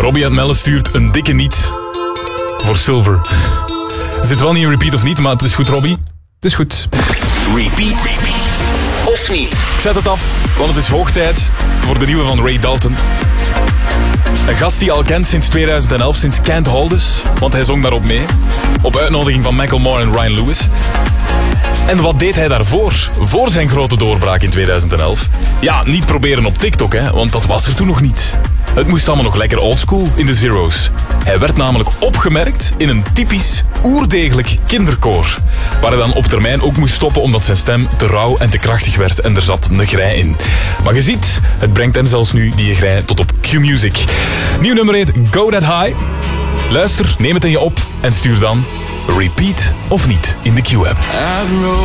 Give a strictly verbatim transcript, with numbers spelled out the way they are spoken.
Robbie uit Melle stuurt een dikke niet voor Silver. Zit wel niet in repeat of niet, maar het is goed, Robbie. Het is goed. Repeat of niet? Ik zet het af, want het is hoog tijd voor de nieuwe van Ray Dalton. Een gast die je al kent sinds tweeduizend elf, sinds Can't Hold dus, want hij zong daarop mee. Op uitnodiging van Macklemore en Ryan Lewis. En wat deed hij daarvoor? Voor zijn grote doorbraak in tweeduizend elf? Ja, niet proberen op TikTok, hè, want dat was er toen nog niet. Het moest allemaal nog lekker oldschool in de zeros. Hij werd namelijk opgemerkt in een typisch oerdegelijk kinderkoor. Waar hij dan op termijn ook moest stoppen omdat zijn stem te rauw en te krachtig werd en er zat een grij in. Maar je ziet, het brengt hem zelfs nu die grij tot op Q-Music. Nieuw nummer heet Go That High. Luister, neem het in je op en stuur dan repeat of niet in de Q-app.